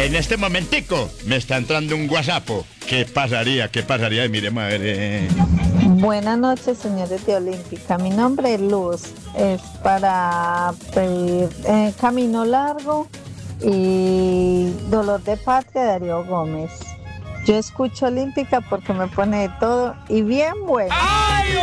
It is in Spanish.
En este momentico me está entrando un WhatsApp. ¿Qué pasaría? ¿Qué pasaría? Miremos a ver. Buenas noches, señores de Olímpica. Mi nombre es Luz. Es para pedir Camino Largo y Dolor de Patria de Darío Gómez. Yo escucho Olímpica porque me pone de todo y bien bueno. ¡Ay,